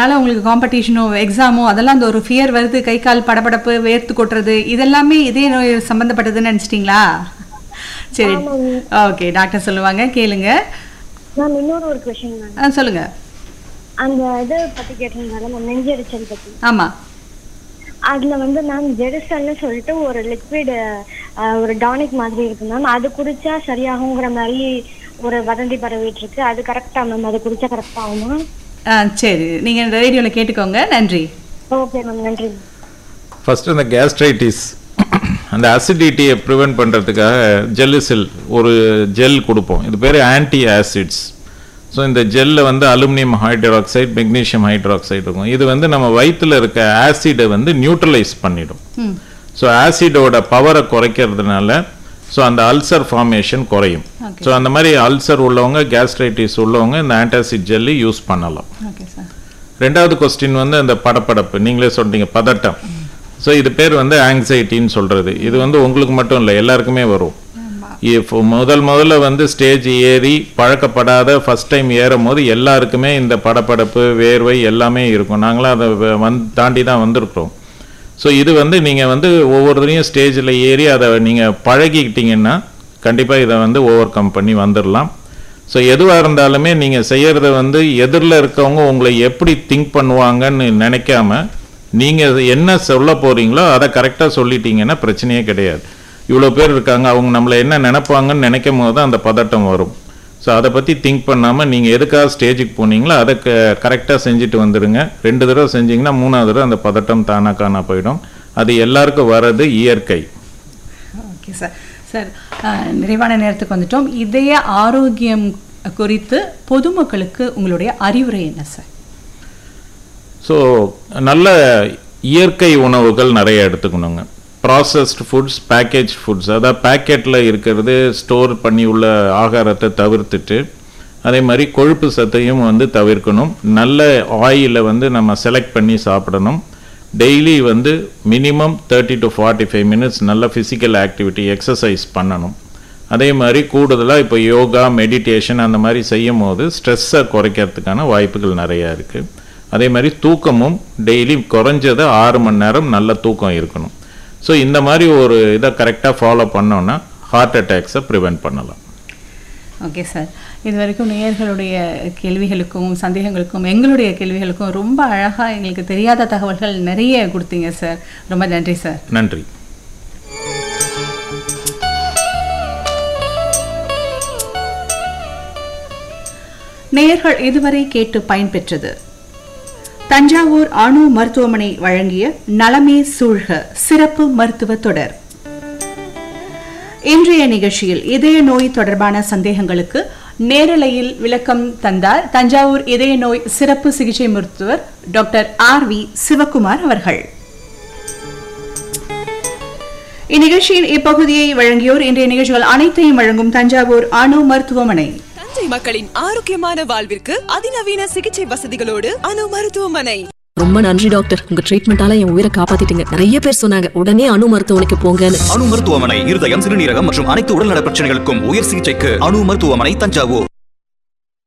அதனால உங்களுக்கு காம்படிஷனோ எக்ஸாமோ அதெல்லாம் அந்த ஒரு ஃபியர் வருது, கை கால் படபடப்பு, வேர்த்து கொட்டுறது, இதெல்லாமே இதே நோய் சம்பந்தப்பட்டதுன்னு நினைச்சிட்டீங்களா? சரி, ஓகே, டாக்டர் சொல்லுவாங்க, கேளுங்க. மேம் இன்னொரு ஒரு क्वेश्चन மேம். சொல்லுங்க. அந்த இத பத்தி கேட்டிருந்தால மேம், நெஞ்செரிச்சல் பத்தி. ஆமா. அதுல வந்து மேம் ஜெருசல்னு சொல்லிட்டு ஒரு லிக்விட் ஒரு டானிக் மாதிரி இருக்கு மேம். அது குடிச்சா சரியாகுங்கிற மாதிரி ஒரு வதந்தி பரவிட்டு இருக்கு. அது கரெக்டா மேம்? அது குடிச்சா கரெக்டா ஆகுமா? சரி, நீங்க ரேடியோல கேட்டுக்கோங்க. நன்றி. ஓகே மேம், நன்றி. ஃபர்ஸ்ட் அந்த கேஸ்ட்ரைட்டிஸ் அந்த அசிடிட்டியை ப்ரிவென்ட் பண்ணுறதுக்காக ஜெல்லுசில் ஒரு ஜெல் கொடுப்போம். இது பேர் ஆன்டி ஆசிட்ஸ். ஸோ இந்த ஜெல்லில் வந்து அலுமினியம் ஹைட்ராக்சைடு, மெக்னீஷியம் ஹைட்ராக்சைடு இருக்கும். இது வந்து நம்ம வயிற்றில் இருக்க ஆசிடை வந்து நியூட்ரலைஸ் பண்ணிடும். ஸோ ஆசிடோட பவரை குறைக்கிறதுனால ஸோ அந்த அல்சர் ஃபார்மேஷன் குறையும். ஸோ அந்த மாதிரி அல்சர் உள்ளவங்க, கேஸ்ட்ரைட்டிஸ் உள்ளவங்க இந்த ஆன்டாசிட் ஜெல்லி யூஸ் பண்ணலாம். ரெண்டாவது கொஸ்டின் வந்து அந்த படப்படப்பு, நீங்களே சொல்றீங்க பதட்டம். ஸோ இது பேர் வந்து ஆங்ஸைட்டின்னு சொல்கிறது. இது வந்து உங்களுக்கு மட்டும் இல்லை, எல்லாருக்குமே வரும். இப்போ முதல்ல வந்து ஸ்டேஜ் ஏறி பழக்கப்படாத ஃபஸ்ட் டைம் ஏறும் போது எல்லாருக்குமே இந்த படப்படப்பு, வேர்வை எல்லாமே இருக்கும். நாங்களாம் அதை தாண்டி தான் வந்திருக்கிறோம். ஸோ இது வந்து நீங்கள் வந்து ஒவ்வொருத்தரையும் ஸ்டேஜில் ஏறி அதை நீங்கள் பழகிக்கிட்டீங்கன்னா கண்டிப்பாக இதை வந்து ஓவர் கம் பண்ணி வந்துடலாம். ஸோ எதுவாக இருந்தாலுமே நீங்கள் செய்கிறத வந்து எதிரில் இருக்கவங்க உங்களை எப்படி திங்க் பண்ணுவாங்கன்னு நினைக்காம நீங்கள் என்ன சொல்ல போகிறீங்களோ அதை கரெக்டாக சொல்லிட்டீங்கன்னா பிரச்சனையே கிடையாது. இவ்வளோ பேர் இருக்காங்க, அவங்க நம்மளை என்ன நினைப்பாங்கன்னு நினைக்கும் போது தான் அந்த பதட்டம் வரும். ஸோ அதை பற்றி திங்க் பண்ணாமல் நீங்கள் எதுக்காக ஸ்டேஜுக்கு போனீங்களோ அதை கரெக்டாக செஞ்சுட்டு வந்துடுங்க. 2 தடவை செஞ்சிங்கன்னா 3ஆவது தடவை அந்த பதட்டம் தானாக காண போயிடும். அது எல்லாருக்கும் வர்றது இயற்கை. Okay sir. சார், நிறைவான நேரத்துக்கு வந்துட்டோம். இதய ஆரோக்கியம் குறித்து பொதுமக்களுக்கு உங்களுடைய அறிவுரை என்ன சார்? ஸோ நல்ல இயற்கை உணவுகள் நிறைய எடுத்துக்கணுங்க. ப்ராசஸ்டு ஃபுட்ஸ், பேக்கேஜ் ஃபுட்ஸ், அதாவது பேக்கெட்டில் இருக்கிறது ஸ்டோர் பண்ணி உள்ள ஆகாரத்தை தவிர்த்துட்டு அதே மாதிரி கொழுப்பு சத்தையும் வந்து தவிர்க்கணும். நல்ல ஆயிலை வந்து நம்ம செலக்ட் பண்ணி சாப்பிடணும். டெய்லி வந்து மினிமம் 30 to 45 minutes நல்ல ஃபிசிக்கல் ஆக்டிவிட்டி, எக்ஸசைஸ் பண்ணணும். அதே மாதிரி கூடுதலாக இப்போ யோகா, மெடிடேஷன் அந்த மாதிரி செய்யும் போது ஸ்ட்ரெஸ்ஸை குறைக்கிறதுக்கான வாய்ப்புகள் நிறையா இருக்குது. அதே மாதிரி தூக்கமும் டெய்லி குறைஞ்சது 6 மணி நேரம் நல்ல தூக்கம் இருக்கணும். ஸோ இந்த மாதிரி ஒரு இதை கரெக்டாக ஃபாலோ பண்ணோன்னா ஹார்ட் அட்டாக்ஸை ப்ரிவெண்ட் பண்ணலாம். ஓகே சார், இது வரைக்கும் நேயர்களுடைய கேள்விகளுக்கும் சந்தேகங்களுக்கும் எங்களுடைய கேள்விகளுக்கும் ரொம்ப அழகாக எங்களுக்கு தெரியாத தகவல்கள் நிறைய கொடுத்தீங்க சார். ரொம்ப நன்றி சார். நன்றி. நேயர்கள் இதுவரை கேட்டு பயன்பெற்றது தஞ்சாவூர் அணு மருத்துவமனை வழங்கிய நலமே சூழ்க சிறப்பு மருத்துவ தொடர். இன்றைய நிகழ்ச்சியில் இதய நோய் தொடர்பான சந்தேகங்களுக்கு நேரலையில் விளக்கம் தந்தார் தஞ்சாவூர் இதய நோய் சிறப்பு சிகிச்சை மருத்துவர் டாக்டர் RV சிவகுமார் அவர்கள். இந்நிகழ்ச்சியின் இப்பகுதியை வழங்கியோர் இன்றைய நிகழ்ச்சிகள் அனைத்தையும் வழங்கும் தஞ்சாவூர் அணு மருத்துவமனை. மக்களின் ஆரோக்கியமான வாழ்விற்கு அதிநவீன சிகிச்சை வசதிகளோடு அணு மருத்துவமனை. ரொம்ப நன்றி டாக்டர், உங்க ட்ரீட்மெண்டால என் உயிரை காப்பாத்திட்டீங்க. நிறைய பேர் சொன்னாங்க உடனே அணு மருத்துவமனைக்கு போங்கன்னு. அணு மருத்துவமனை இருதயம், சிறுநீரகம் மற்றும் அனைத்து உடல்நல பிரச்சனைகளுக்கும் உயர் சிகிச்சைக்கு அணு மருத்துவமனை, தஞ்சாவூர்.